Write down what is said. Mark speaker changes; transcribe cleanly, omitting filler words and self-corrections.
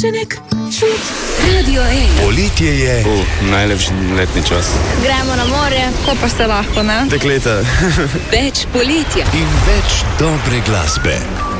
Speaker 1: še nek čud. Radio 1.
Speaker 2: Poletje je.
Speaker 3: Najlepši letni čas.
Speaker 4: Gremo na morje, ko pa se lahko, ne?
Speaker 3: Dekleta.
Speaker 1: Več poletja.
Speaker 2: In več dobre glasbe.